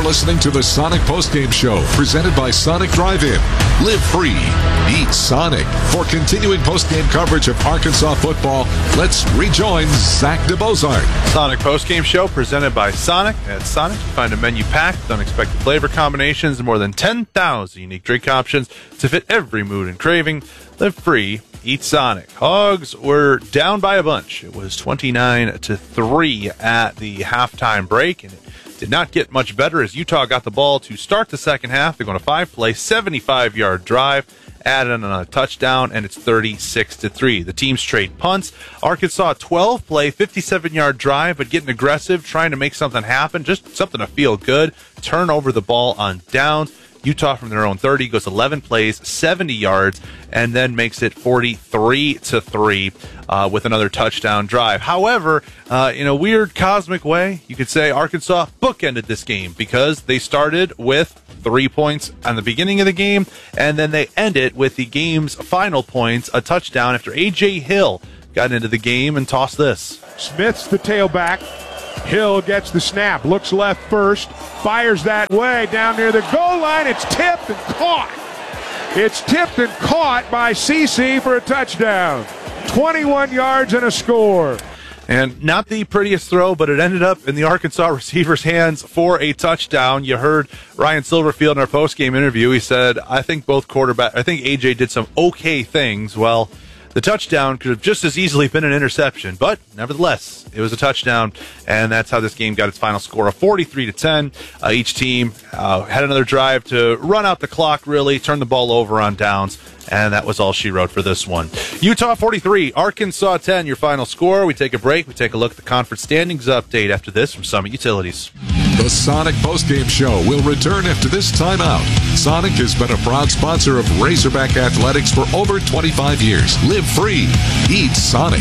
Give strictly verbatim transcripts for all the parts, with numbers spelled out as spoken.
You're listening to the Sonic Postgame Show, presented by Sonic Drive-In. Live free. Eat Sonic. For continuing postgame coverage of Arkansas football, let's rejoin Zach DeBozart. Sonic Postgame Show, presented by Sonic. At Sonic, you find a menu packed with unexpected flavor combinations and more than ten thousand unique drink options to fit every mood and craving. Live free. Eat Sonic. Hogs were down by a bunch. It was twenty-nine to three at the halftime break, and it did not get much better as Utah got the ball to start the second half. They're going to five-play, seventy-five-yard drive, added on a touchdown, and it's thirty-six to three. The teams trade punts. Arkansas twelve-play, fifty-seven-yard drive, but getting aggressive, trying to make something happen, just something to feel good. Turn over the ball on downs. Utah from their own thirty goes eleven plays, seventy yards, and then makes it forty-three to three uh, with another touchdown drive. However, uh, in a weird cosmic way, you could say Arkansas bookended this game because they started with three points on the beginning of the game, and then they ended with the game's final points, a touchdown after A J Hill got into the game and tossed this. Smith's the tailback. Hill gets the snap, looks left first, fires that way down near the goal line. It's tipped and caught. It's tipped and caught by C C for a touchdown. twenty-one yards and a score. And not the prettiest throw, but it ended up in the Arkansas receiver's hands for a touchdown. You heard Ryan Silverfield in our postgame interview. He said, I think both quarterbacks, I think A J did some okay things. Well, the touchdown could have just as easily been an interception, but nevertheless, it was a touchdown, and that's how this game got its final score of forty-three to ten. Uh, each team uh, had another drive to run out the clock, really, turn the ball over on downs, and that was all she wrote for this one. Utah forty-three, Arkansas ten, your final score. We take a break. We take a look at the conference standings update after this from Summit Utilities. The Sonic Postgame Show will return after this timeout. Sonic has been a proud sponsor of Razorback Athletics for over twenty-five years. Live free. Eat Sonic.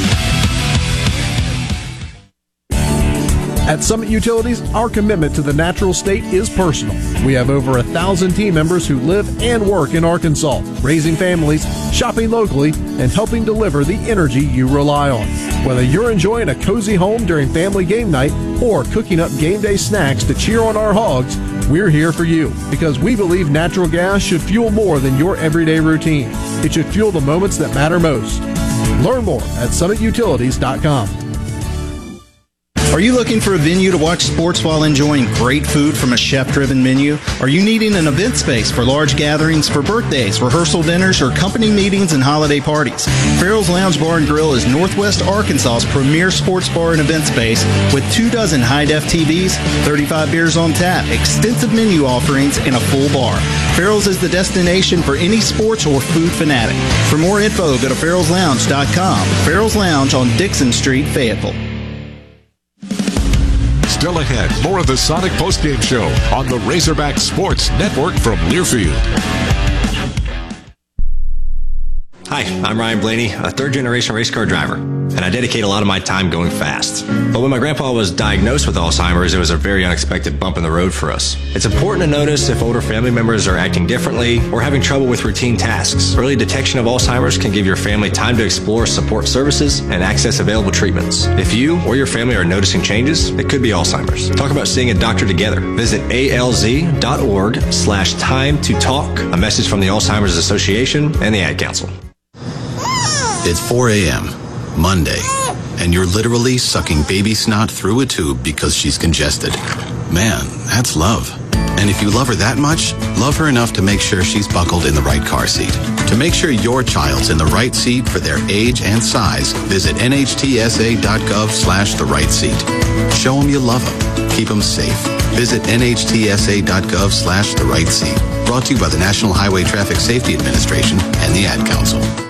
At Summit Utilities, our commitment to the natural state is personal. We have over a thousand team members who live and work in Arkansas, raising families, shopping locally, and helping deliver the energy you rely on. Whether you're enjoying a cozy home during family game night or cooking up game day snacks to cheer on our Hogs, we're here for you because we believe natural gas should fuel more than your everyday routine. It should fuel the moments that matter most. Learn more at summit utilities dot com. Are you looking for a venue to watch sports while enjoying great food from a chef-driven menu? Are you needing an event space for large gatherings for birthdays, rehearsal dinners, or company meetings and holiday parties? Farrell's Lounge Bar and Grill is Northwest Arkansas's premier sports bar and event space with two dozen high-def T Vs, thirty-five beers on tap, extensive menu offerings, and a full bar. Farrell's is the destination for any sports or food fanatic. For more info, go to farrells lounge dot com. Farrell's Lounge on Dixon Street, Fayetteville. Still ahead, more of the Sonic Postgame Show on the Razorback Sports Network from Learfield. Hi, I'm Ryan Blaney, a third-generation race car driver, and I dedicate a lot of my time going fast. But when my grandpa was diagnosed with Alzheimer's, it was a very unexpected bump in the road for us. It's important to notice if older family members are acting differently or having trouble with routine tasks. Early detection of Alzheimer's can give your family time to explore support services and access available treatments. If you or your family are noticing changes, it could be Alzheimer's. Talk about seeing a doctor together. Visit alz.org slash time to talk. A message from the Alzheimer's Association and the Ad Council. It's four a.m., Monday, and you're literally sucking baby snot through a tube because she's congested. Man, that's love. And if you love her that much, love her enough to make sure she's buckled in the right car seat. To make sure your child's in the right seat for their age and size, visit N H T S A dot gov slash the right seat. Show them you love them. Keep them safe. Visit N H T S A dot gov slash the right seat. Brought to you by the National Highway Traffic Safety Administration and the Ad Council.